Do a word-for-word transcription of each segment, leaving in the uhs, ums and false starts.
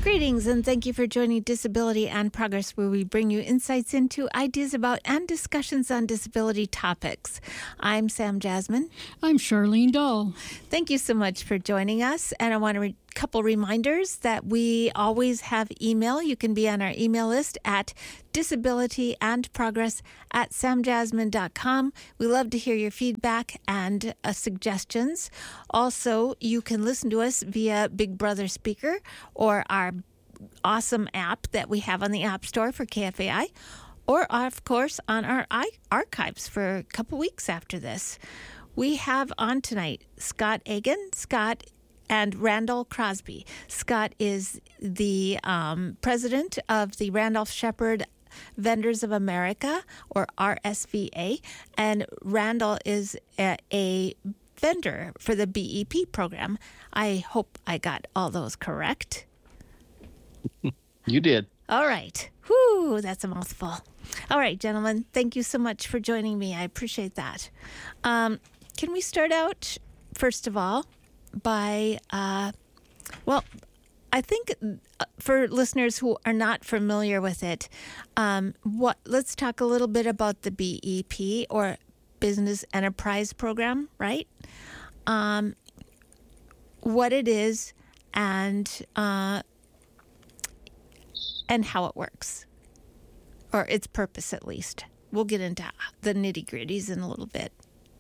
Greetings and thank you for joining Disability and Progress, where we bring you insights into ideas about and discussions on disability topics. I'm Sam Jasmine. I'm Charlene Dahl. Thank you so much for joining us. And I want to re- couple reminders that we always have email. You can be on our email list at disabilityandprogress at samjasmine dot com. We love to hear your feedback and uh, suggestions. Also, you can listen to us via Big Brother Speaker or our awesome app that we have on the App Store for K F A I, or of course on our I- archives for a couple weeks after this. We have on tonight Scott Egan. Scott and Randall Crosby. Scott is the um, president of the Randolph Sheppard Vendors of America, or R S V A, and Randall is a, a vendor for the B E P program. I hope I got all those correct. You did. All right. Whew, that's a mouthful. All right, gentlemen, thank you so much for joining me. I appreciate that. Um, can we start out, first of all, by, uh, well, I think for listeners who are not familiar with it, um, what let's talk a little bit about the B E P, or Business Enterprise Program, right? Um, what it is and uh, and how it works, or its purpose at least. We'll get into the nitty-gritties in a little bit.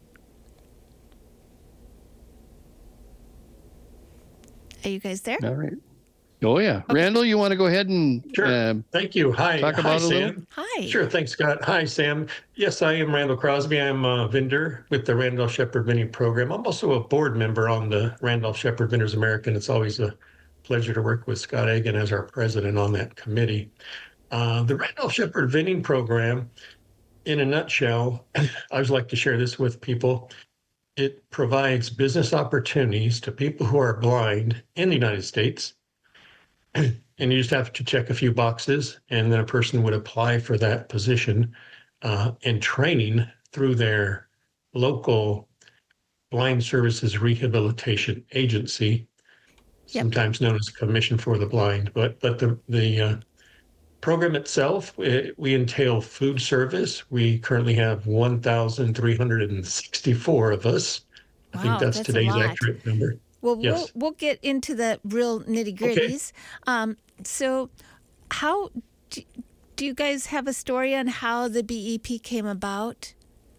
Are you guys there? All right. Oh, yeah. Okay. Randall, you want to go ahead and sure. Uh, Thank you. Hi. Talk Hi, about Sam. a little? Hi. Sure. Thanks, Scott. Hi, Sam. Yes, I am Randall Crosby. I'm a vendor with the Randolph Sheppard Vending Program. I'm also a board member on the Randolph Sheppard Vendors America, and it's always a pleasure to work with Scott Egan as our president on that committee. Uh, the Randolph Sheppard Vending Program, in a nutshell, I always like to share this with people. It provides business opportunities to people who are blind in the United States. And you just have to check a few boxes, and then a person would apply for that position uh, and training through their local blind services rehabilitation agency, yep. sometimes known as Commission for the Blind. But but the the uh, program itself, it, we entail food service. We currently have one thousand three hundred sixty-four of us. I wow, think that's, that's today's accurate number. Well, yes. we'll we'll get into the real nitty-gritties. Okay. Um, so how do, do you guys have a story on how the B E P came about?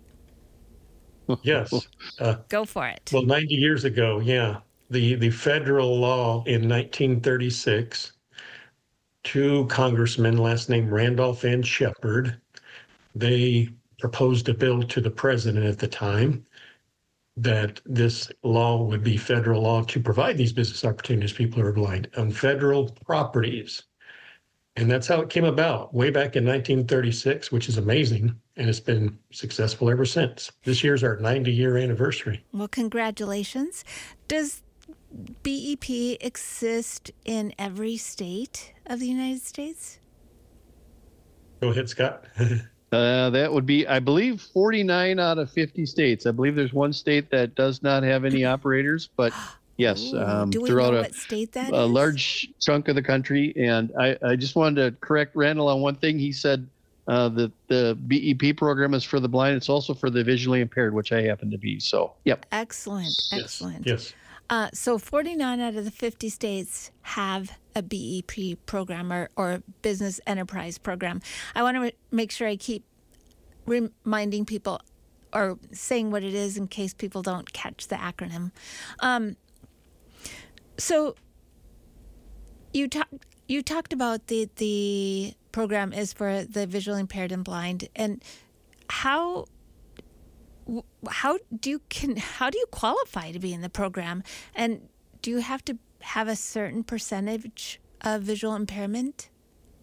Yes. Uh, Go for it. Well, ninety years ago, yeah. The, the federal law in nineteen thirty-six, two congressmen, last name Randolph and Sheppard, they proposed a bill to the president at the time that this law would be federal law to provide these business opportunities to people who are blind on federal properties. And that's how it came about way back in nineteen thirty-six, which is amazing. And it's been successful ever since. This year's our ninety-year anniversary. Well, congratulations. Does B E P exist in every state of the United States? Go ahead, Scott. Uh, that would be, I believe, forty-nine out of fifty states. I believe there's one state that does not have any operators, but yes, Ooh, um, do we throughout know a, what state that a is? large chunk of the country. And I, I just wanted to correct Randall on one thing. He said uh, that the B E P program is for the blind. It's also for the visually impaired, which I happen to be. So, yep. Excellent, excellent. Yes. yes. Uh, so forty-nine out of the fifty states have a B E P program, or, or business enterprise program. I want to re- make sure I keep reminding people or saying what it is in case people don't catch the acronym. Um, so you talked you talked about the the program is for the visually impaired and blind, and how. How do you can how do you qualify to be in the program, and do you have to have a certain percentage of visual impairment?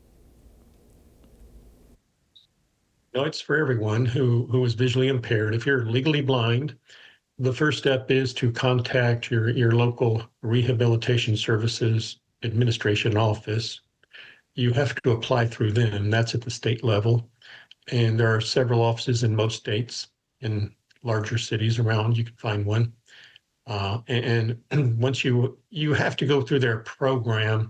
No, it's for everyone who who is visually impaired. If you're legally blind, the first step is to contact your your local rehabilitation services administration office. You have to apply through them. That's at the state level, and there are several offices in most states. In larger cities around, you can find one. Uh, and, and once you you have to go through their program,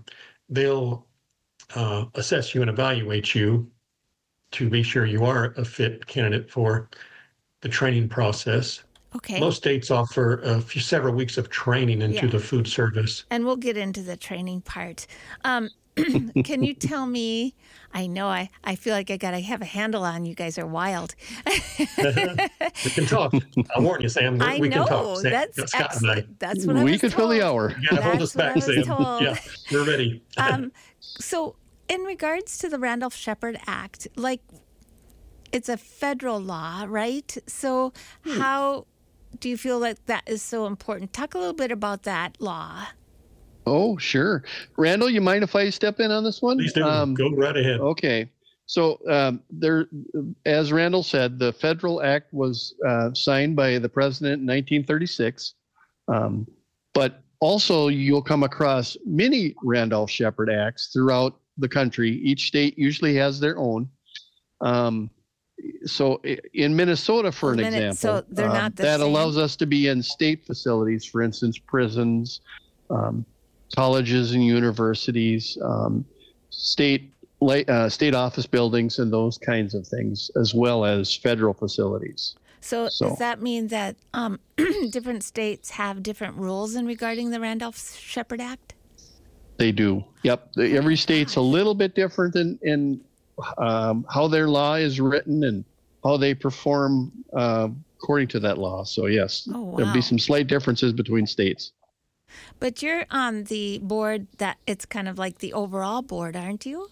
they'll uh, assess you and evaluate you to be sure you are a fit candidate for the training process. Okay. Most states offer a few, several weeks of training into Yeah. the food service. And we'll get into the training part. Um, can you tell me? I know I, I feel like I got to have a handle on you guys are wild. We can talk. I'll warn you, Sam. We, I we know. can talk. Sam, That's Scott and I. excellent. That's what I we was could fill told. the hour. You gotta hold us That's what I back, was Sam. told. Yeah, we're ready. Um, so, in regards to the Randolph-Shepard Act, like it's a federal law, right? So, Hmm. how do you feel like that is so important? Talk a little bit about that law. Oh, sure. Randall, you mind if I step in on this one? Please do. Um, Go right ahead. Okay. So um, there, as Randall said, the federal act was uh, signed by the president in nineteen thirty-six. Um, but also you'll come across many Randolph-Shepard acts throughout the country. Each state usually has their own. Um, so i- in Minnesota, for an A minute, example, so they're uh, not the that same? allows us to be in state facilities, for instance, prisons, um, colleges and universities, um, state la- uh, state office buildings, and those kinds of things, as well as federal facilities. So, So- does that mean that um, different states have different rules in regarding the Randolph-Shepard Act? They do. Yep. The- Every state's a little bit different in, in um, how their law is written and how they perform uh, according to that law. So yes, Oh, there'll be wow. some slight differences between states. But you're on the board that it's kind of like the overall board, aren't you?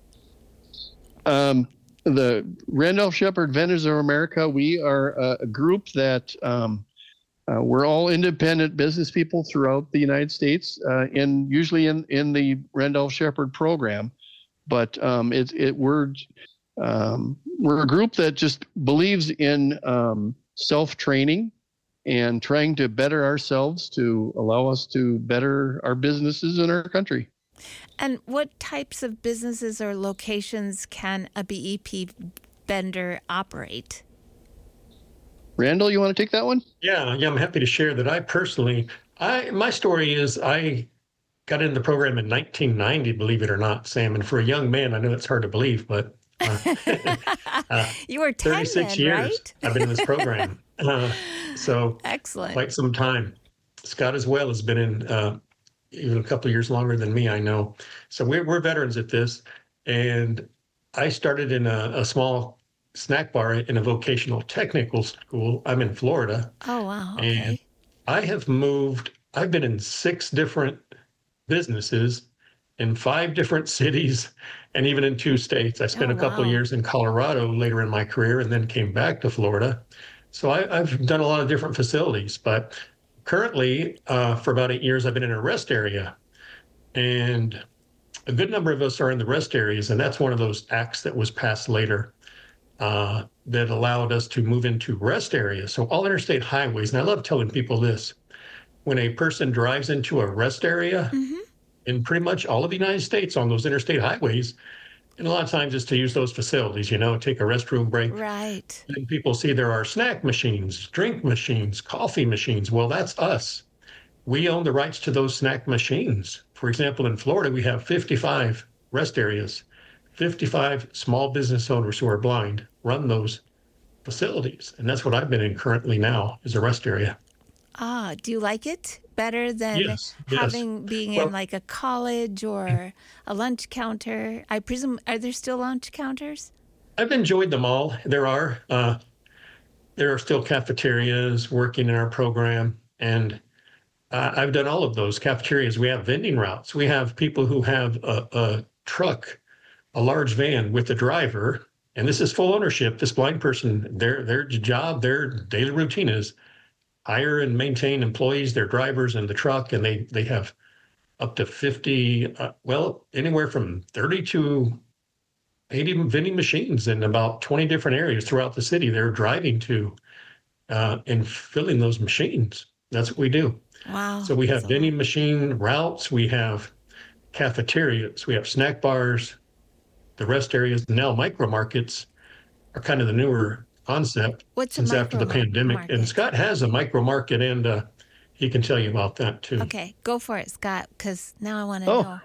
Um, the Randolph Shepard Vendors of America, we are a, a group that um, uh, we're all independent business people throughout the United States, uh, and usually in, in the Randolph Shepard program. But um, it, it we're um, we're a group that just believes in um, self training and trying to better ourselves to allow us to better our businesses in our country. And what types of businesses or locations can a B E P vendor operate? Randall, you want to take that one? Yeah, yeah, I'm happy to share that. I personally, I my story is I got into the program in nineteen ninety, believe it or not, Sam. And for a young man, I know it's hard to believe, but uh, uh, You were ten thirty-six then, years right? I've been in this program. Uh, so Excellent. quite some time. Scott as well has been in uh, even a couple of years longer than me, I know. So we're, we're veterans at this. And I started in a, a small snack bar in a vocational technical school. I'm in Florida. Oh, wow. And Okay. I have moved, I've been in six different businesses in five different cities and even in two states. I spent Oh, a couple wow. of years in Colorado later in my career and then came back to Florida. So I, I've done a lot of different facilities, but currently uh, for about eight years, I've been in a rest area. And a good number of us are in the rest areas. And that's one of those acts that was passed later uh, that allowed us to move into rest areas. So all interstate highways, and I love telling people this, when a person drives into a rest area hmm in pretty much all of the United States on those interstate highways, and a lot of times it's to use those facilities, you know, take a restroom break. Right. And people see there are snack machines, drink machines, coffee machines. Well, that's us. We own the rights to those snack machines. For example, in Florida, we have fifty-five rest areas. fifty-five small business owners who are blind run those facilities. And that's what I've been in currently now, is a rest area. Ah, do you like it better than Yes, yes. having being Well- in like a college or a lunch counter? I presume, are there still lunch counters? I've enjoyed them all. There are uh, there are still cafeterias working in our program, and uh, I've done all of those cafeterias. We have vending routes. We have people who have a, a truck, a large van with a driver, and this is full ownership. This blind person, their their job, their daily routine is hire and maintain employees, their drivers, and the truck, and they they have up to fifty, uh, well, anywhere from thirty to eighty vending machines in about twenty different areas throughout the city. They're driving to uh, and filling those machines. That's what we do. Wow. So we have that's a vending lot. machine routes, we have cafeterias, we have snack bars, the rest areas. Now micro markets are kind of the newer concept What's a since after the micro pandemic. market? And Scott has a micro market, and uh, he can tell you about that too. Okay, go for it, Scott, because now I want to Oh. know.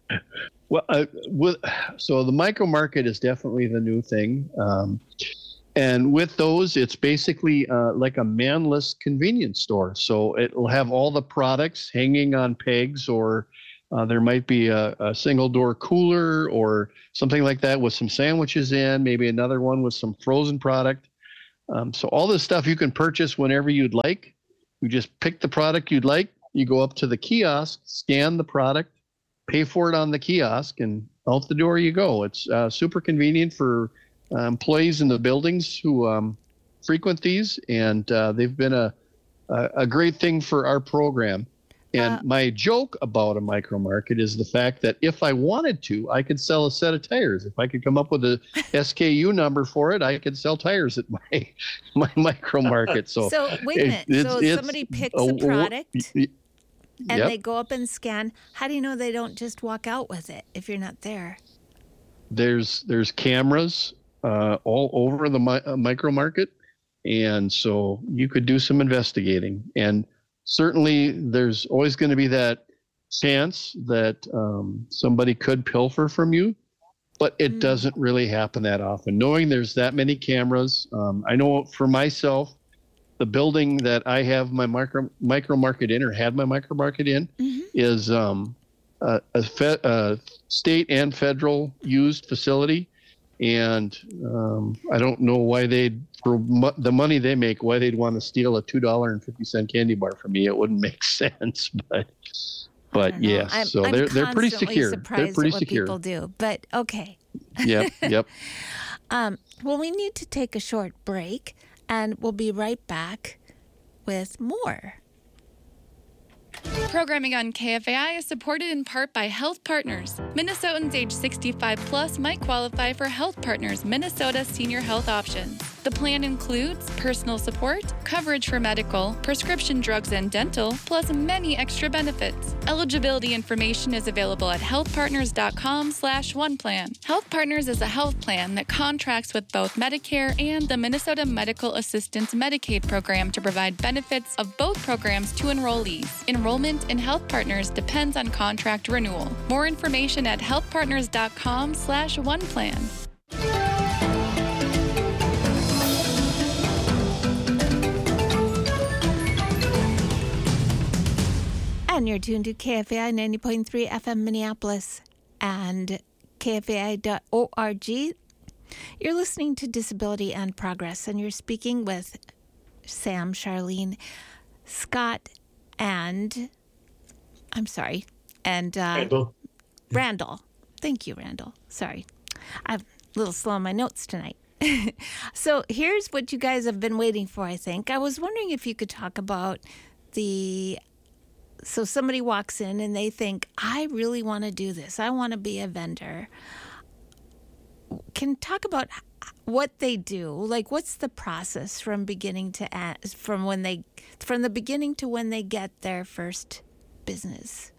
Well, uh, with, so the micro market is definitely the new thing. Um, and with those, it's basically uh, like a manless convenience store. So it'll have all the products hanging on pegs, or uh, there might be a, a single door cooler or something like that with some sandwiches in, maybe another one with some frozen product. Um, so all this stuff you can purchase whenever you'd like. You just pick the product you'd like. You go up to the kiosk, scan the product, pay for it on the kiosk, and out the door you go. It's uh, super convenient for uh, employees in the buildings who um, frequent these, and uh, they've been a, a a great thing for our program. And Uh, my joke about a micro market is the fact that if I wanted to, I could sell a set of tires. If I could come up with a S K U number for it, I could sell tires at my my micro market. So, so wait a it- minute. it's- So it's somebody picks a a wo- product and Yep. they go up and scan. How do you know they don't just walk out with it if you're not there? There's there's cameras uh, all over the mi- uh, micro market, and so you could do some investigating. And certainly, there's always going to be that chance that um, somebody could pilfer from you, but it Mm. doesn't really happen that often. Knowing there's that many cameras, um, I know for myself, the building that I have my micro micro market in, or had my micro market in, Mhm. is um, a, a, fe- a state and federal used facility, and um, I don't know why they'd, for mo- the money they make, why they'd want to steal a two dollar and fifty cent candy bar from me. It wouldn't make sense, but I but don't know. yes, I'm, so I'm they're they're pretty constantly secure. Surprised They're pretty at what secure. people do, but okay. Yep, yep. Um, well, we need to take a short break, and we'll be right back with more. Programming on K F A I is supported in part by Health Partners. Minnesotans age sixty-five plus might qualify for Health Partners Minnesota Senior Health Options. The plan includes personal support, coverage for medical, prescription drugs and dental, plus many extra benefits. Eligibility information is available at healthpartners.com slash one plan. Health Partners is a health plan that contracts with both Medicare and the Minnesota Medical Assistance Medicaid program to provide benefits of both programs to enrollees. Enrollment in Health Partners depends on contract renewal. More information at healthpartners.com slash one plan. And you're tuned to K F A I ninety point three F M Minneapolis and K F A I dot org. You're listening to Disability and Progress, and you're speaking with Sam, Charlene, Scott, and I'm sorry, and uh, Randall. Randall. Thank you, Randall. Sorry. I'm a little slow on my notes tonight. So here's what you guys have been waiting for, I think. I was wondering if you could talk about the... So somebody walks in and they think, I really want to do this. I want to be a vendor. Can talk about what they do. Like, what's the process from beginning to end, from when they, from the beginning to when they get their first business?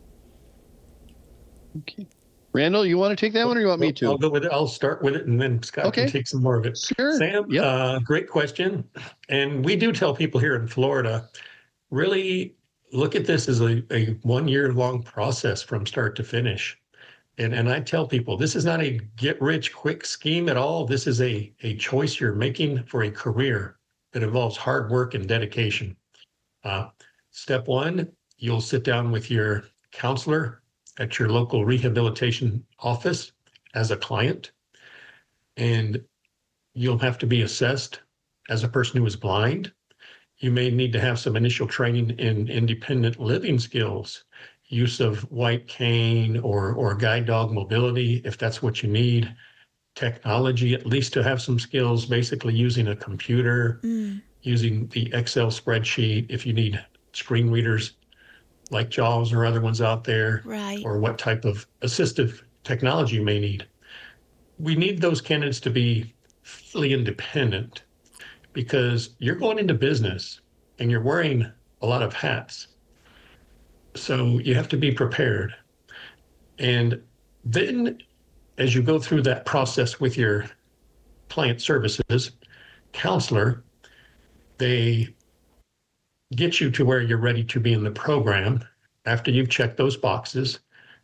Okay. Randall, you want to take that one, or you want me to? I'll go with it. I'll start with it, and then Scott Okay. can take some more of it. Sure. Sam, Yep. uh, great question. And we do tell people here in Florida, really look at this as a, a one-year-long process from start to finish. And and I tell people, this is not a get-rich-quick scheme at all. This is a, a choice you're making for a career that involves hard work and dedication. Uh, step one, you'll sit down with your counselor at your local rehabilitation office as a client, and you'll have to be assessed as a person who is blind. You may need to have some initial training in independent living skills, use of white cane or, or guide dog mobility, if that's what you need, technology, at least to have some skills, basically using a computer, Mm. using the Excel spreadsheet, if you need screen readers like JAWS or other ones out there, Right. or what type of assistive technology you may need. We need those candidates to be fully independent, because you're going into business and you're wearing a lot of hats. So you have to be prepared. And then as you go through that process with your client services counselor, they get you to where you're ready to be in the program. After you've checked those boxes,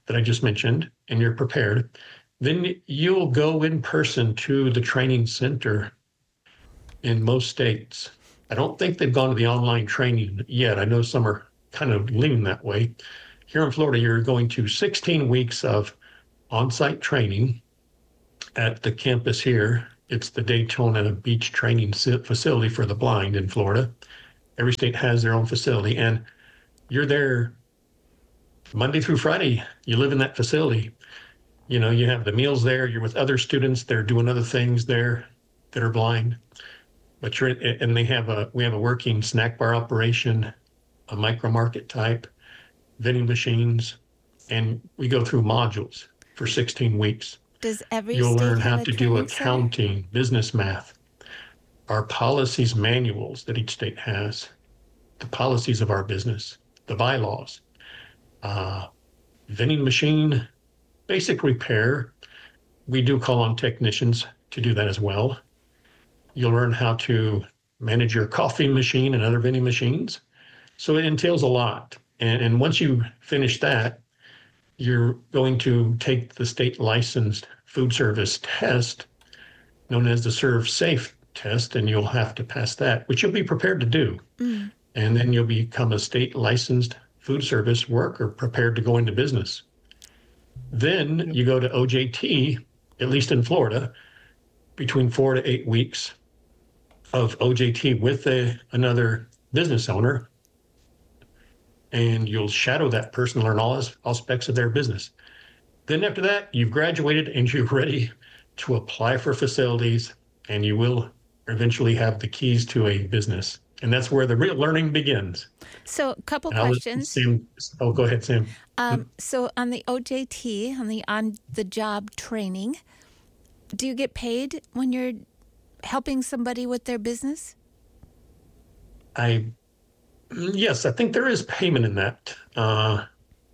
that I just mentioned, and you're prepared, then you'll go in person to the training center in most states. I don't think they've gone to the online training yet. I know some are kind of leaning that way. Here in Florida, you're going to sixteen weeks of on-site training at the campus here. It's the Daytona Beach Training Facility for the Blind in Florida. Every state has their own facility, and you're there Monday through Friday. You live in that facility. You know, you have the meals there. You're with other students. They're doing other things there that are blind. But you're, and they have a, we have a working snack bar operation, a micro market type, vending machines, and we go through modules for sixteen weeks. Does every You'll state learn have how a to do training center? accounting, business math, our policies manuals that each state has, the policies of our business, the bylaws, uh, vending machine, basic repair. We do call on technicians to do that as well. You'll learn how to manage your coffee machine and other vending machines. So it entails a lot. And, and once you finish that, you're going to take the state licensed food service test known as the Serve Safe test, and you'll have to pass that, which you'll be prepared to do. Mm. And then you'll become a state licensed food service worker prepared to go into business. Then you go to O J T, at least in Florida, between four to eight weeks of O J T with a, another business owner, and you'll shadow that person, learn all aspects of their business. Then after that, you've graduated and you're ready to apply for facilities, and you will eventually have the keys to a business. And that's where the real learning begins. So a couple And I'll let questions. Sam, oh, go ahead, Sam. Um, so on the O J T, on the on-the-job training, do you get paid when you're helping somebody with their business? I, yes, I think there is payment in that. Uh,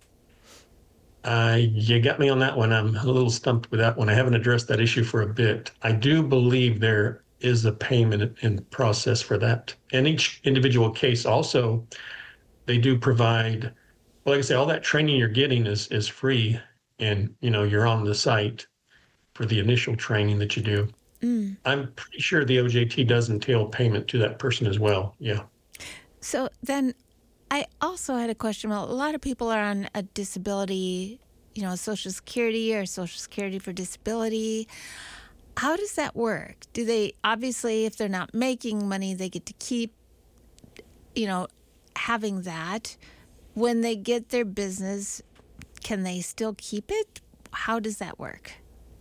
I, you got me on that one. I'm a little stumped with that one. I haven't addressed that issue for a bit. I do believe there is a payment in process for that. And each individual case also, they do provide, well, like I say, all that training you're getting is is free, and you know, you're on the site for the initial training that you do. Mm. I'm pretty sure the O J T does entail payment to that person as well. Yeah. So then I also had a question. Well, a lot of people are on a disability, you know, Social Security or Social Security for disability. How does that work? Do they, obviously, if they're not making money, they get to keep, you know, having that. When they get their business, can they still keep it? How does that work?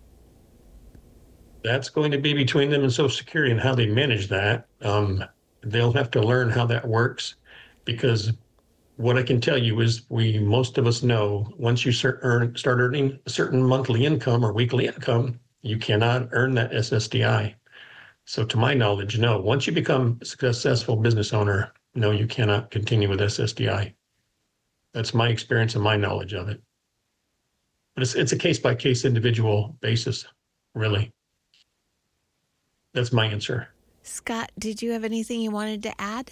That's going to be between them and Social Security and how they manage that. Um, they'll have to learn how that works, because what I can tell you is we, most of us know, once you start, earn, start earning a certain monthly income or weekly income, you cannot earn that S S D I. So to my knowledge, no. Once you become a successful business owner, no, you cannot continue with S S D I. That's my experience and my knowledge of it. But it's, it's a case-by-case individual basis, really. That's my answer. Scott, did you have anything you wanted to add?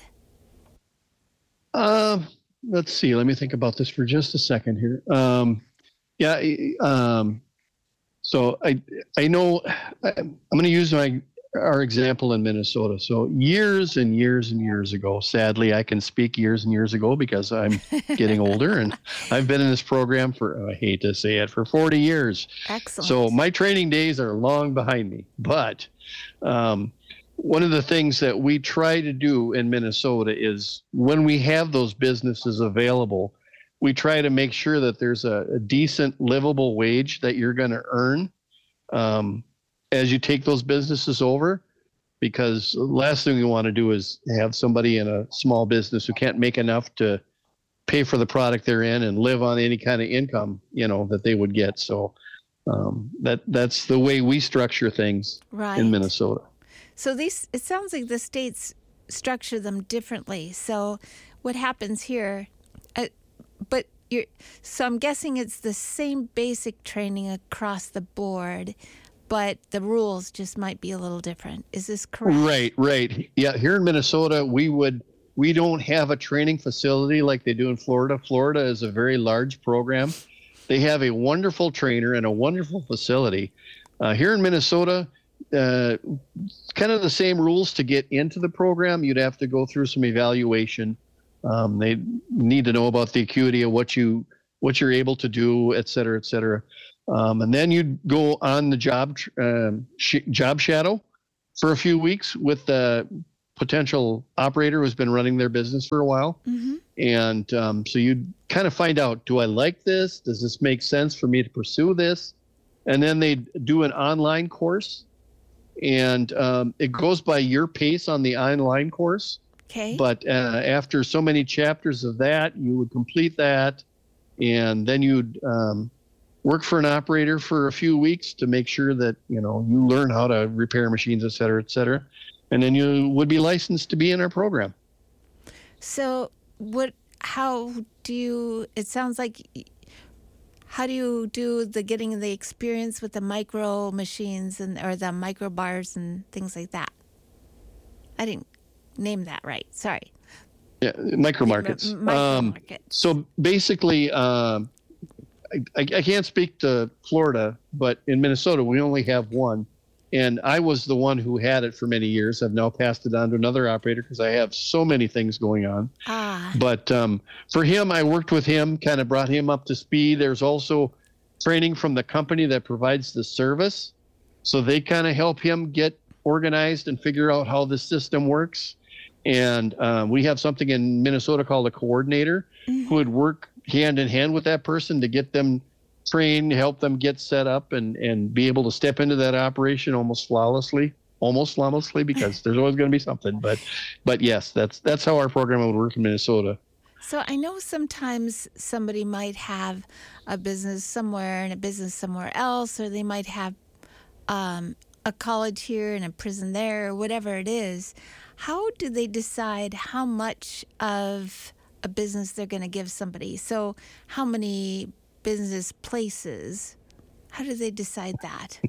Uh, let's see. Let me think about this for just a second here. Um, yeah. Um, so I I know I, I'm going to use my our example in Minnesota. So years and years and years ago, sadly, I can speak years and years ago because I'm getting older, and I've been in this program for, I hate to say it, for forty years. Excellent. So my training days are long behind me. But um, one of the things that we try to do in Minnesota is when we have those businesses available, we try to make sure that there's a, a decent livable wage that you're going to earn um, as you take those businesses over, because the last thing we want to do is have somebody in a small business who can't make enough to pay for the product they're in and live on any kind of income, you know, that they would get. So um, that that's the way we structure things right. in Minnesota. So these, it sounds like the states structure them differently. So what happens here, uh, but you're, so I'm guessing it's the same basic training across the board, but the rules just might be a little different. Is this correct? Right, right. Yeah, here in Minnesota, we would we don't have a training facility like they do in Florida. Florida is a very large program, They have a wonderful trainer and a wonderful facility. Uh, here in Minnesota, uh, kind of the same rules to get into the program. You'd have to go through some evaluation. Um, they need to know about the acuity of what you what you're able to do, et cetera, et cetera. Um, and then you'd go on the job um, sh- job shadow for a few weeks with the potential operator who's been running their business for a while. Mm-hmm. And um, so you'd kind of find out, do I like this? Does this make sense for me to pursue this? And then they do an online course, and um, it goes by your pace on the online course. Okay. But uh, after so many chapters of that, you would complete that, and then you'd um, work for an operator for a few weeks to make sure that, you know, you learn how to repair machines, et cetera, et cetera. And then you would be licensed to be in our program. So what, how do you, it sounds like, how do you do the getting the experience with the micro machines and or the micro bars and things like that? I didn't name that right. Sorry. Yeah, micro markets. M- micro um, markets. So basically, um, I, I can't speak to Florida, but in Minnesota, we only have one. And I was the one who had it for many years. I've now passed it on to another operator because I have so many things going on. Ah. But um, for him, I worked with him, kind of brought him up to speed. There's also training from the company that provides the service. So they kind of help him get organized and figure out how the system works. And um, we have something in Minnesota called a coordinator mm-hmm. who would work hand in hand with that person to get them trained, help them get set up and, and be able to step into that operation almost flawlessly, almost flawlessly, because there's always going to be something. But, but yes, that's, that's how our program would work in Minnesota. So I know sometimes somebody might have a business somewhere and a business somewhere else, or they might have um, a college here and a prison there, or whatever it is. How do they decide how much of a business they're going to give somebody? So how many business places? How do they decide that?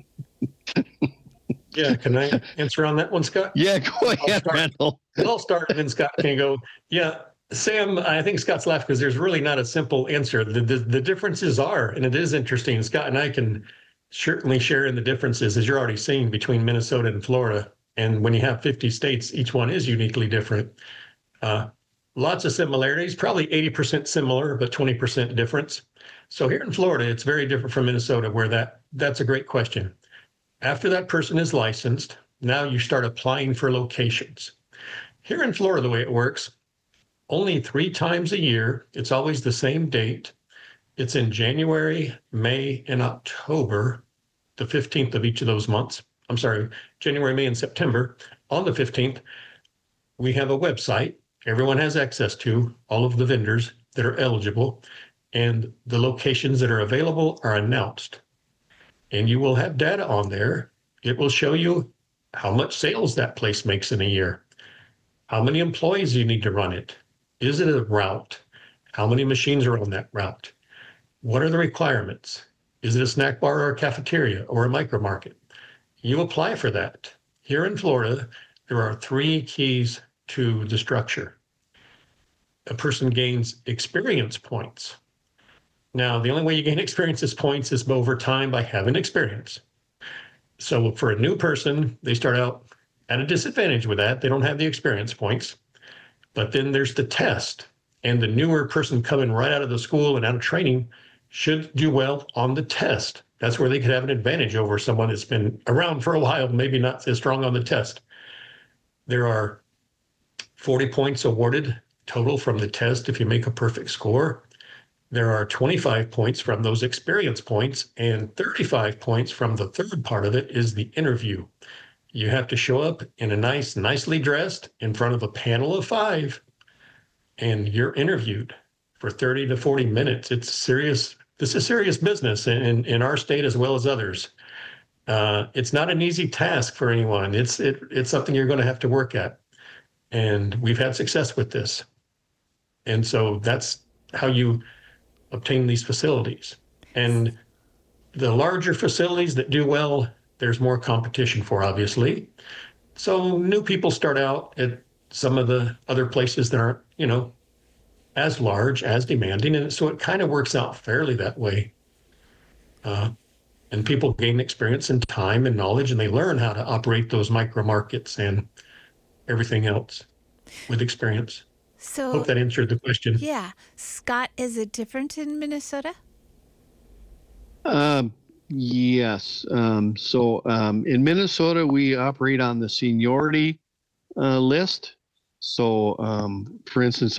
Yeah, can I answer on that one, Scott? Yeah, go ahead, Randall. I'll start, and then Scott can go. Yeah, Sam, I think Scott's laughing because there's really not a simple answer. The, the the differences are, and it is interesting. Scott and I can certainly share in the differences, as you're already seeing, between Minnesota and Florida. And when you have fifty states, each one is uniquely different. Uh, lots of similarities, probably eighty percent similar, but twenty percent difference. So here in Florida, it's very different from Minnesota, where that that's a great question. After that person is licensed, now you start applying for locations. Here in Florida, the way it works, only three times a year, it's always the same date. It's in January, May, and October, the fifteenth of each of those months. I'm sorry, January, May, and September. On the fifteenth, we have a website everyone has access to, all of the vendors that are eligible, and the locations that are available are announced. And you will have data on there. It will show you how much sales that place makes in a year, how many employees you need to run it. Is it a route? How many machines are on that route? What are the requirements? Is it a snack bar or a cafeteria or a micro market? You apply for that. Here in Florida, there are three keys to the structure. A person gains experience points. Now, the only way you gain experience is points is over time by having experience. So for a new person, they start out at a disadvantage with that. They don't have the experience points. But then there's the test. And the newer person coming right out of the school and out of training should do well on the test. That's where they could have an advantage over someone that's been around for a while, maybe not as strong on the test. There are forty points awarded total from the test if you make a perfect score. There are twenty-five points from those experience points, and thirty-five points from the third part of it is the interview. You have to show up in a nice, nicely dressed in front of a panel of five, and you're interviewed for thirty to forty minutes. It's serious. This is serious business in, in our state as well as others. Uh, it's not an easy task for anyone. It's it, it's something you're going to have to work at. And we've had success with this. And so that's how you obtain these facilities. And the larger facilities that do well, there's more competition for, obviously. So new people start out at some of the other places that aren't, you know, as large, as demanding. And so it kind of works out fairly that way. Uh, and people gain experience and time and knowledge, and they learn how to operate those micro markets and everything else with experience. So, Hope that answered the question. yeah. Scott, is it different in Minnesota? Um, yes. Um, so um, in Minnesota, we operate on the seniority uh, list. So, um, for instance,